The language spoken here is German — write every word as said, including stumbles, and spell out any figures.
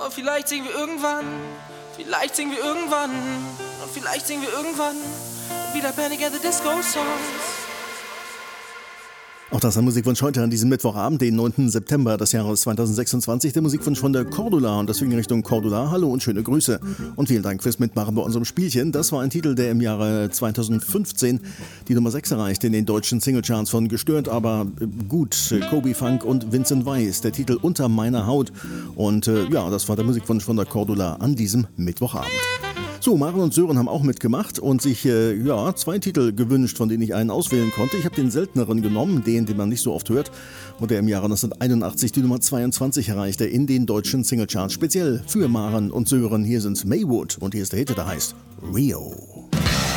Und vielleicht singen wir irgendwann, vielleicht singen wir irgendwann, und vielleicht singen wir irgendwann wieder Panic at the Disco Songs. Auch das ein Musikwunsch heute an diesem Mittwochabend, den neunten September des Jahres zweitausendsechsundzwanzig. Der Musikwunsch von der Cordula und deswegen Richtung Cordula. Hallo und schöne Grüße. Und vielen Dank fürs Mitmachen bei unserem Spielchen. Das war ein Titel, der im Jahre zweitausendfünfzehn die Nummer sechs erreichte in den deutschen Singlecharts von Gestört, aber gut, Kobe Funk und Vincent Weiss. Der Titel Unter meiner Haut. Und äh, ja, das war der Musikwunsch von der Cordula an diesem Mittwochabend. So, Maren und Sören haben auch mitgemacht und sich äh, ja, zwei Titel gewünscht, von denen ich einen auswählen konnte. Ich habe den selteneren genommen, den, den man nicht so oft hört, und der im Jahre neunzehnhunderteinundachtzig die Nummer zweiundzwanzig erreichte in den deutschen Singlecharts. Speziell für Maren und Sören. Hier sind Maywood und hier ist der Hit, der heißt Rio.